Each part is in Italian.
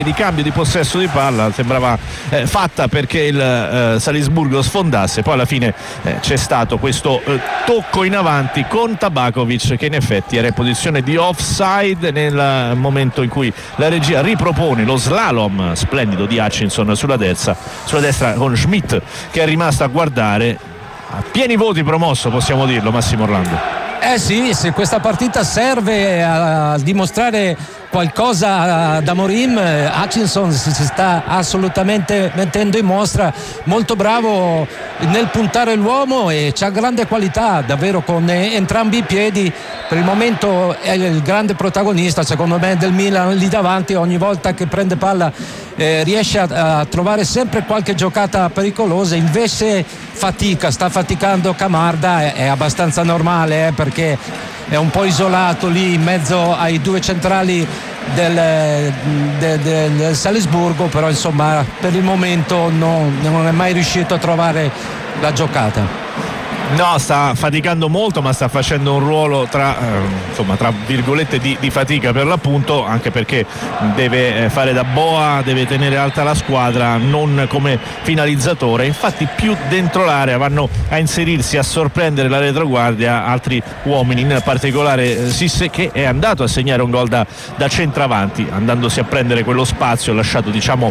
di cambio di possesso di palla sembrava fatta perché il Salisburgo sfondasse, poi alla fine c'è stato questo tocco in avanti con Tabakovic, che in effetti era in posizione di offside nel momento in cui la regia ripropone lo slalom splendido di Hutchinson sulla destra con Schmidt che è rimasto a guardare. A pieni voti promosso, possiamo dirlo, Massimo Orlando. Sì, se questa partita serve a dimostrare qualcosa da Amorim, Hutchinson si sta assolutamente mettendo in mostra, molto bravo nel puntare l'uomo e c'ha grande qualità davvero con entrambi i piedi. Per il momento è il grande protagonista secondo me del Milan lì davanti, ogni volta che prende palla riesce a trovare sempre qualche giocata pericolosa, invece sta faticando Camarda, è abbastanza normale perché è un po' isolato lì in mezzo ai due centrali del Salisburgo, però insomma per il momento non è mai riuscito a trovare la giocata. No, sta faticando molto, ma sta facendo un ruolo tra virgolette di fatica per l'appunto, anche perché deve fare da boa, deve tenere alta la squadra, non come finalizzatore. Infatti più dentro l'area vanno a inserirsi, a sorprendere la retroguardia altri uomini, in particolare Sisse, che è andato a segnare un gol da centravanti, andandosi a prendere quello spazio lasciato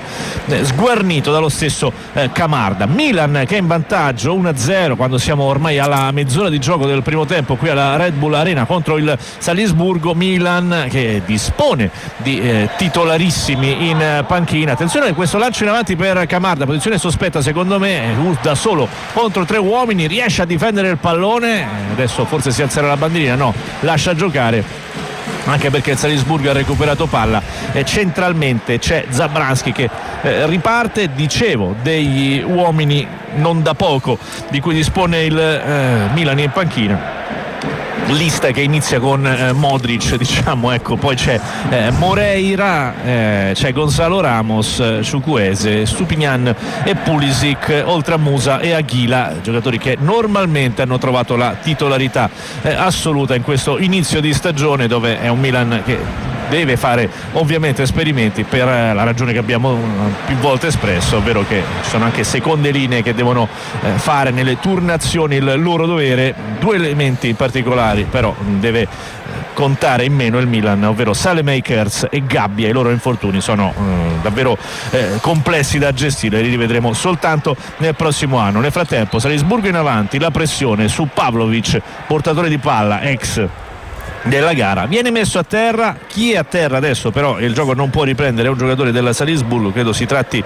sguarnito dallo stesso Camarda. Milan che è in vantaggio 1-0 quando siamo ormai alla mezz'ora di gioco del primo tempo qui alla Red Bull Arena contro il Salisburgo. Milan che dispone di titolarissimi in panchina. Attenzione a questo lancio in avanti per Camarda, posizione sospetta secondo me, da solo contro tre uomini, riesce a difendere il pallone, adesso forse si alzerà la bandierina, no, lascia giocare, anche perché il Salisburgo ha recuperato palla e centralmente c'è Zabransky che riparte, dicevo, degli uomini non da poco di cui dispone il Milan in panchina. Lista che inizia con Modric, poi c'è Moreira, c'è Gonzalo Ramos, Chukwueze, Stupinian e Pulisic, oltre a Musa e Aguila, giocatori che normalmente hanno trovato la titolarità assoluta in questo inizio di stagione, dove è un Milan che deve fare ovviamente esperimenti per la ragione che abbiamo più volte espresso, ovvero che ci sono anche seconde linee che devono fare nelle turnazioni il loro dovere. Due elementi particolari però deve contare in meno il Milan, ovvero Saelemaekers e Gabbia. I loro infortuni sono davvero complessi da gestire, li rivedremo soltanto nel prossimo anno. Nel frattempo Salisburgo in avanti, la pressione su Pavlovic, portatore di palla ex della gara, viene messo a terra. Chi è a terra adesso però il gioco non può riprendere, è un giocatore della Salisburgo, credo si tratti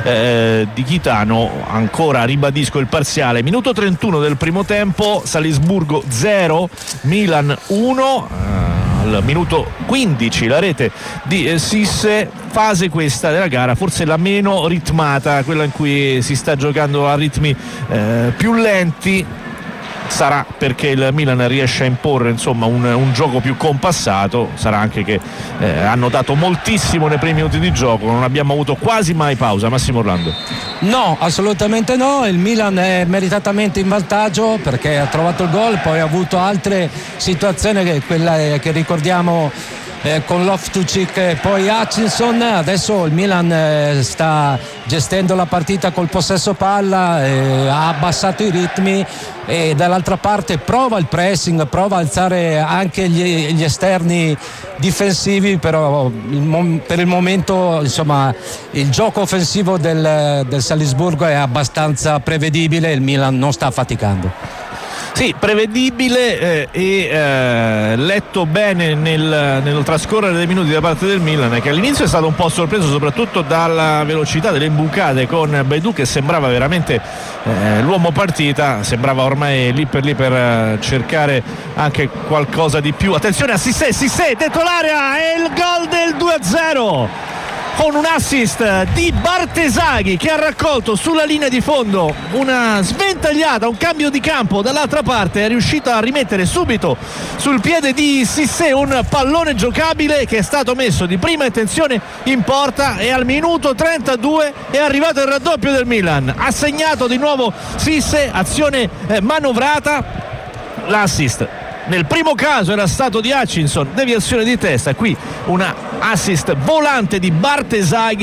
di Chitano. Ancora ribadisco il parziale, minuto 31 del primo tempo, Salisburgo 0 Milan 1. Al minuto 15 la rete di Sisse, fase questa della gara forse la meno ritmata, quella in cui si sta giocando a ritmi più lenti. Sarà perché il Milan riesce a imporre un gioco più compassato, sarà anche che hanno dato moltissimo nei primi minuti di gioco, non abbiamo avuto quasi mai pausa. Massimo Orlando. No, assolutamente no, il Milan è meritatamente in vantaggio perché ha trovato il gol, poi ha avuto altre situazioni, quella che ricordiamo con Loftus-Cheek e poi Hutchinson. Adesso il Milan sta gestendo la partita col possesso palla, ha abbassato i ritmi e dall'altra parte prova il pressing, prova a alzare anche gli esterni difensivi, però per il momento il gioco offensivo del Salisburgo è abbastanza prevedibile, il Milan non sta faticando. Sì, prevedibile e letto bene nel trascorrere dei minuti da parte del Milan, che all'inizio è stato un po' sorpreso soprattutto dalla velocità delle imbucate con Baidou, che sembrava veramente l'uomo partita, sembrava ormai lì per cercare anche qualcosa di più. Attenzione a Sissé dentro l'area e il gol del 2-0 con un assist di Bartesaghi, che ha raccolto sulla linea di fondo una sventagliata, un cambio di campo dall'altra parte, è riuscito a rimettere subito sul piede di Sissé un pallone giocabile che è stato messo di prima intenzione in porta, e al minuto 32 è arrivato il raddoppio del Milan. Ha segnato di nuovo Sissé, azione manovrata, l'assist nel primo caso era stato di Hutchinson, deviazione di testa, qui una assist volante di Bartesaghi